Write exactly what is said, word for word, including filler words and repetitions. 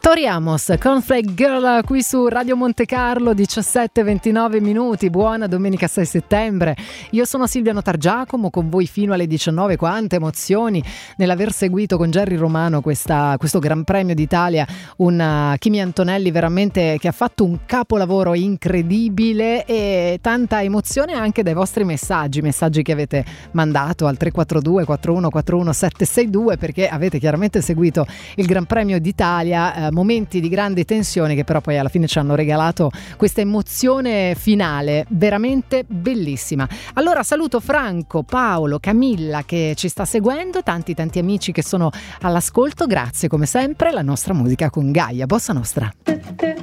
Tori Amos, Cornflake Girl qui su Radio Monte Carlo, diciassette e ventinove minuti, buona domenica sei settembre. Io sono Silvia Notargiacomo, con voi fino alle diciannove. Quante emozioni nell'aver seguito con Gerry Romano questa, questo Gran Premio d'Italia, un Kimi Antonelli veramente che ha fatto un capolavoro incredibile, e tanta emozione anche dai vostri messaggi, messaggi che avete mandato al tre quattro due quattro uno quattro uno sette sei due, perché avete chiaramente seguito il Gran Premio d'Italia, eh, momenti di grande tensione che però poi alla fine ci hanno regalato questa emozione finale veramente bellissima. Allora saluto Franco, Paolo, Camilla che ci sta seguendo, tanti tanti amici che sono all'ascolto, grazie come sempre. La nostra musica con Gaia, Bossa Nostra.